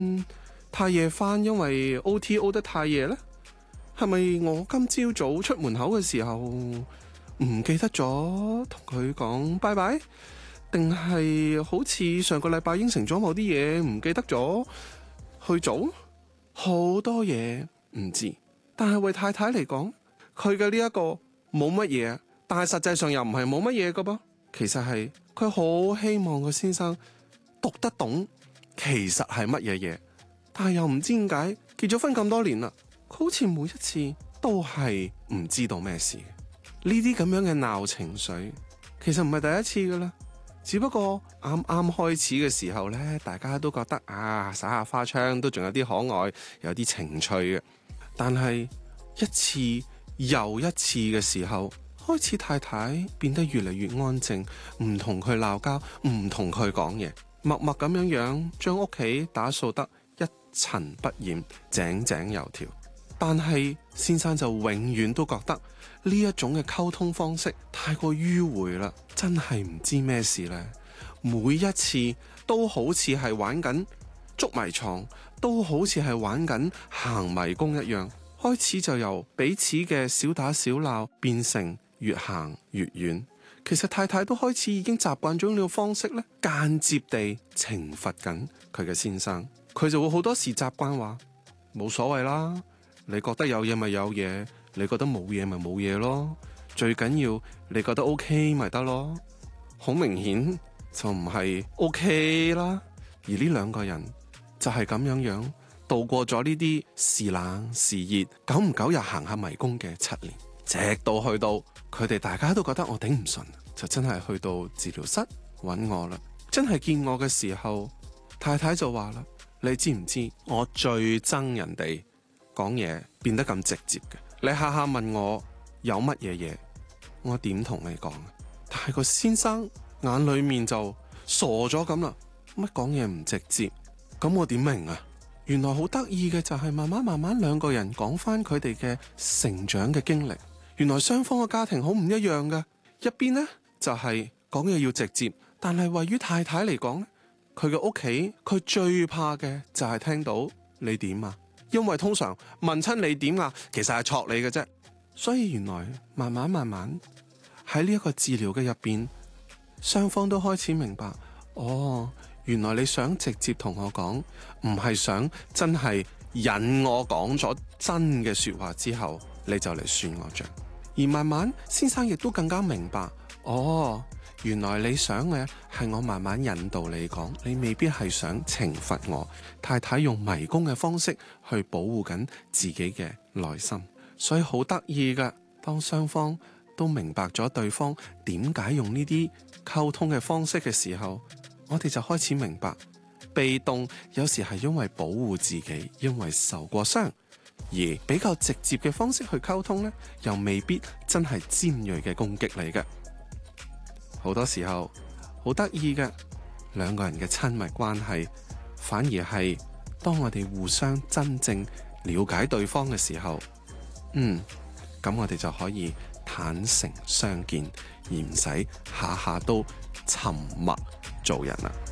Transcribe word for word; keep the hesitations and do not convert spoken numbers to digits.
太夜返，因為 O T O 得太夜呢？係咪我今朝早出門口嘅時候唔記得咗同佢講拜拜？定係好似上個禮拜應承咗某啲嘢唔記得咗去做？好多嘢唔知，但係為太太嚟講，佢嘅呢一個冇乜嘢，但係實際上又唔係冇乜嘢㗎噃。其實係佢好希望個先生讀得懂，其實係乜嘢嘢，但係又唔知點解結咗婚咁多年啦，佢好似每一次都係唔知道咩事。呢啲咁樣嘅鬧情緒，其實唔係第一次噶啦，只不過啱啱開始嘅時候呢，大家都覺得啊，耍下花槍都仲有啲可愛，有啲情趣嘅。但係一次又一次嘅時候，開始太太變得越嚟越安靜，唔同佢鬧交，唔同佢講嘢，默默咁樣樣將屋企打掃得一塵不染，井井有條。但係先生就永遠都覺得呢一種嘅溝通方式太過迂迴啦，真係唔知咩事呢。每一次都好似係玩緊捉迷藏，都好似係玩緊行迷宮一樣，開始就由彼此嘅小打小鬧變成越行越遠。其實太太都開始已經習慣咗呢個方式咧，間接地懲罰緊佢嘅先生。佢就會好多時習慣話冇所謂啦，你覺得有嘢咪有嘢，你覺得冇嘢咪冇嘢咯，最緊要你覺得 OK 咪得咯。好明顯就唔係 OK 啦。而呢兩個人就係咁樣樣度過咗呢啲時冷時熱，久唔久又行下迷宮嘅七年，直到去到佢哋大家都覺得我頂唔順，就真係去到治療室揾我啦。真係見我嘅時候，太太就話啦，你知唔知我最憎人哋講嘢變得咁直接嘅？你下下問我有乜嘢嘢，我點同你講？但係個先生眼裏面就傻咗咁啦，乜講嘢唔直接？咁我點明啊？原來好得意嘅就係慢慢慢慢兩個人講翻佢哋嘅成長嘅經歷。原來雙方嘅家庭好唔一樣嘅，一邊呢，就係講嘢要直接，但係位於太太嚟講呢，佢嘅屋企佢最怕嘅就係聽到你點啊，因為通常問親你點啊，其實係戳你嘅啫。所以原來慢慢慢慢喺呢一個治療嘅入邊，雙方都開始明白，哦，原來你想直接同我講，唔係想真係引我講咗真嘅說話之後，你就嚟算我賬。而慢慢先生亦都更加明白，哦，原來你想嘅係我慢慢引導你講，你未必係想懲罰我。太太用迷宮嘅方式去保護緊自己嘅內心，所以好得意㗎。當雙方都明白咗對方點解用呢啲溝通嘅方式嘅時候，我哋就開始明白，被動有時係因為保護自己，因為受過傷。而比較直接嘅方式去溝通呢，又未必真係尖銳嘅攻擊嚟嘅。好多時候好得意嘅，兩個人嘅親密關係，反而係當我哋互相真正了解對方嘅時候，嗯，咁我哋就可以坦誠相見，而唔使下下都沉默做人啦。